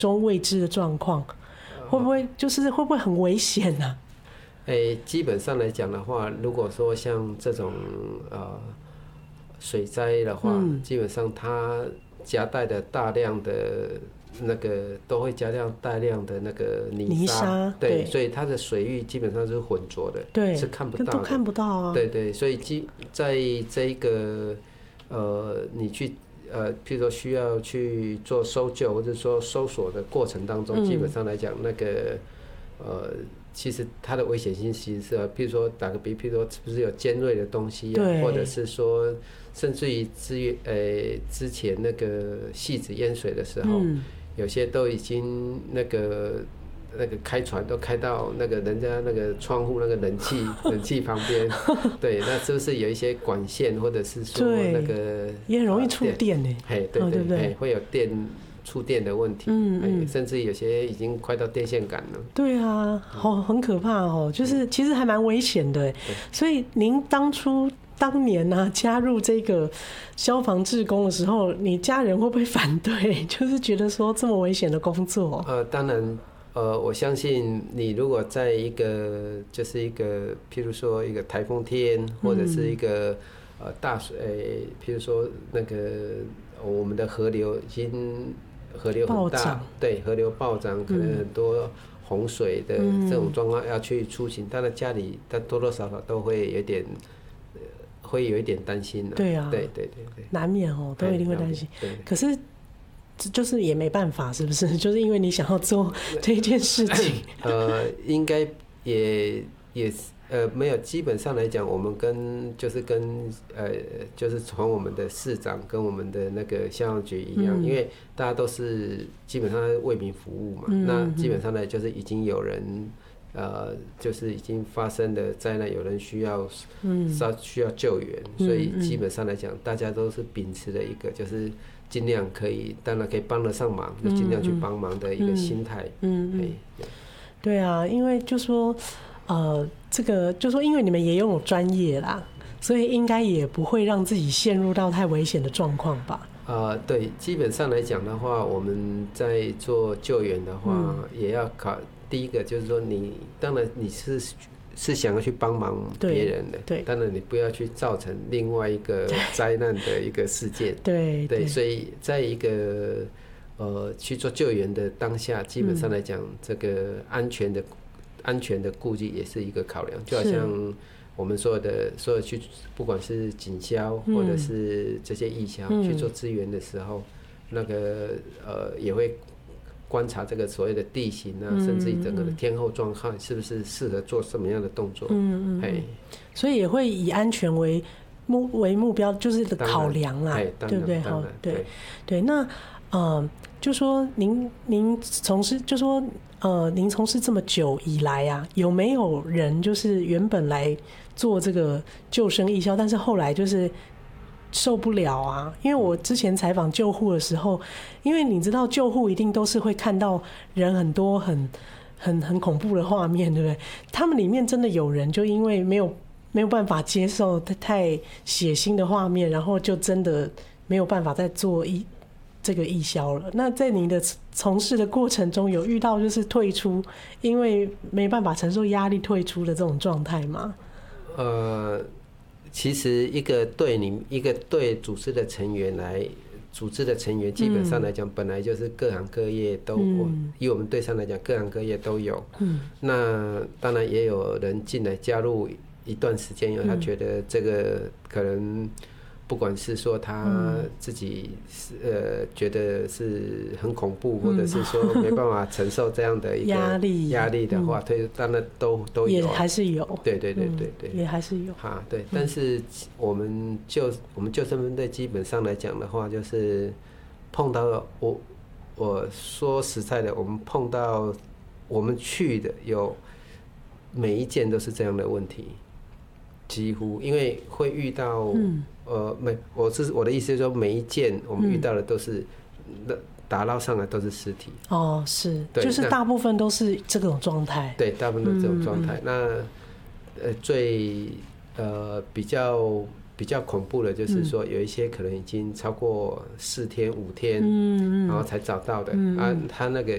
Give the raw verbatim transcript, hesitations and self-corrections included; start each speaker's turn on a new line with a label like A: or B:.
A: 中未知的状况，会不会就是会不会很危险呢？
B: 诶，基本上来讲的话，如果说像这种呃水灾的话，嗯、基本上它夹带的大量的那个都会加量大量的那个泥沙，对，所以它的水域基本上是浑浊的，
A: 对，
B: 是看不到的，
A: 都看不到啊。
B: 对对，所以基在这一个呃，你去呃，譬如说需要去做搜救或者说搜索的过程当中，嗯、基本上来讲，那个呃。其实它的危险性其实是，譬如说打个比，譬如说是不是有尖锐的东西啊，或者是说，甚至于之呃之前那个汐止淹水的时候，嗯、有些都已经那个那个开船都开到那个人家那个窗户那个冷气冷气旁边，对，那是不是有一些管线或者是说那个
A: 也很容易触电呢？
B: 嘿，对对对，会有电。触电的问题，嗯嗯，甚至有些已经快到电线杆了。
A: 对啊，好，很可怕哦，就是其实还蛮危险的。所以您当初当年呢、啊、加入这个消防志工的时候，你家人会不会反对？就是觉得说这么危险的工作？
B: 呃，当然，呃，我相信你如果在一个就是一个，譬如说一个台风天，或者是一个、嗯、呃大水，譬如说那个我们的河流已经。河流很大，对，河流暴涨，可能很多洪水的这种状况要去出行，当然家里他多多少少都会有点，呃、会有一点担心的。
A: 对啊，
B: 对对对对，
A: 难免哦，都一定会担心。可是就是也没办法，是不是？就是因为你想要做这件事情。
B: 呃，应该也也呃没有，基本上来讲，我们跟就是跟呃就是从我们的市长跟我们的那个消防局一样，嗯、因为大家都是基本上为民服务嘛，嗯、那基本上呢就是已经有人呃就是已经发生的灾难，有人需要嗯需要救援，嗯、所以基本上来讲，大家都是秉持了一个就是尽量可以，当然可以帮得上忙，就尽量去帮忙的一个心态。嗯嗯，
A: 嗯对啊，因为就说。呃，这个就说，因为你们也拥有专业啦，所以应该也不会让自己陷入到太危险的状况吧？
B: 呃，对，基本上来讲的话，我们在做救援的话，嗯、也要考第一个就是说你，你当然你是是想要去帮忙别人的，
A: 对，
B: 当然你不要去造成另外一个灾难的一个事件，
A: 对
B: 对, 对，所以在一个呃去做救援的当下，基本上来讲，嗯、这个安全的。安全的顾忌也是一个考量，就好像我们所有的所有去，不管是警消或者是这些义消、嗯、去做支援的时候，那个呃也会观察这个所谓的地形啊，嗯、甚至于整个的天候状况是不是适合做什么样的动作。嗯嗯，
A: 嗯所以也会以安全为目为目标，就是的考量啦，对不对？好，对对，那呃，就说您您从事就说。呃，您从事这么久以来啊，有没有人就是原本来做这个救生义消，但是后来就是受不了啊？因为我之前采访救护的时候，因为你知道救护一定都是会看到人很多很很很恐怖的画面，对不对？他们里面真的有人就因为没有没有办法接受太血腥的画面，然后就真的没有办法再做一。这个义消了。那在您的从事的过程中，有遇到就是退出，因为没办法承受压力退出的这种状态吗？
B: 呃，其实一个队里一个队组织的成员来组织的成员，基本上来讲，嗯、本来就是各行各业都，嗯、以我们队上来讲，各行各业都有。嗯，那当然也有人进来加入一段时间以后，他觉得这个可能。不管是说他自己呃觉得是很恐怖，或者是说没办法承受这样的一个
A: 压力
B: 压力的话，对，当然都都有，
A: 也还是有，
B: 对对对对对，
A: 也还是有
B: 哈，对。但是我们救我们救生分队基本上来讲的话，就是碰到我我说实在的，我们碰到我们去的有每一件都是这样的问题。几乎因为会遇到，嗯、呃，没，我是我的意思是说，每一件我们遇到的都是，那、嗯、打捞上来都是尸体。
A: 哦，是，就是大部分都是这种状态。
B: 对，大部分都是这种状态。嗯、那呃，最呃比较比较恐怖的就是说，有一些可能已经超过四天五天，嗯、然后才找到的、嗯、啊，他那个